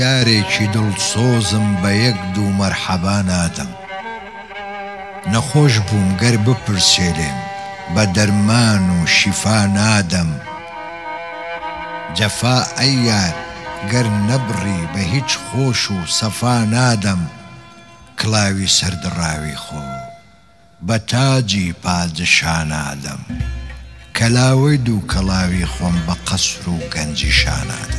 یارێکی دڵسۆزم بە یەک دوو مەرحەبا نادەم. نەخۆش بووم گەر بپرسێلێم بە دەرمان و شیفا نادەم. جەفا ئەی یار گەر نەبڕی بە هیچ خۆش و سەفا نادەم. کڵاوی سەردڕاوی خۆ بە تاجی پادشا نادەم. کەلاوەی دوو کەڵاوی خۆم بە قەسر و گەنجی شانادەم.